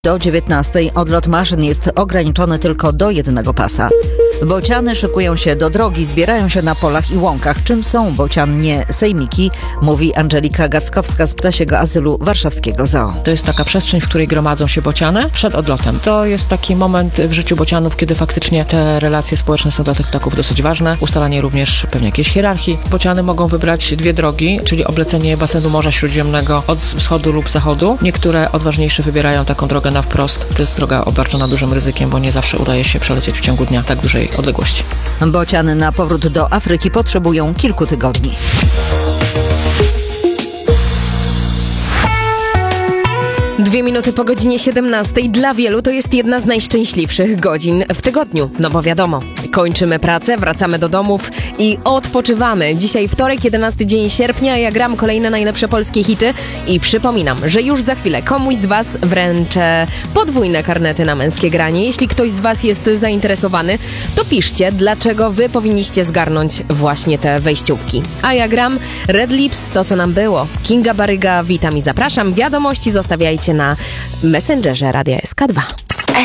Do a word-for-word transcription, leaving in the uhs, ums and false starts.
Do dziewiętnastej odlot maszyn jest ograniczony tylko do jednego pasa. Bociany szykują się do drogi, zbierają się na polach i łąkach. Czym są bociannie sejmiki, mówi Angelika Gackowska z Ptasiego Azylu Warszawskiego Zoo. To jest taka przestrzeń, w której gromadzą się bociany przed odlotem. To jest taki moment w życiu bocianów, kiedy faktycznie te relacje społeczne są dla tych ptaków dosyć ważne. Ustalanie również pewnie jakiejś hierarchii. Bociany mogą wybrać dwie drogi, czyli oblecenie basenu Morza Śródziemnego od wschodu lub zachodu. Niektóre odważniejsze wybierają taką drogę na wprost. To jest droga obarczona dużym ryzykiem, bo nie zawsze udaje się przelecieć w ciągu dnia tak dużej odległości. Bociany na powrót do Afryki potrzebują kilku tygodni. Dwie minuty po godzinie siedemnastej. Dla wielu to jest jedna z najszczęśliwszych godzin w tygodniu. No bo wiadomo, kończymy pracę, wracamy do domów i odpoczywamy. Dzisiaj wtorek, jedenasty dzień sierpnia. Ja gram kolejne najlepsze polskie hity i przypominam, że już za chwilę komuś z Was wręczę podwójne karnety na męskie granie. Jeśli ktoś z Was jest zainteresowany, to piszcie, dlaczego Wy powinniście zgarnąć właśnie te wejściówki. A ja gram Red Lips, to co nam było. Kinga Baryga, witam i zapraszam. Wiadomości zostawiajcie na Messengerze Radia S K dwa.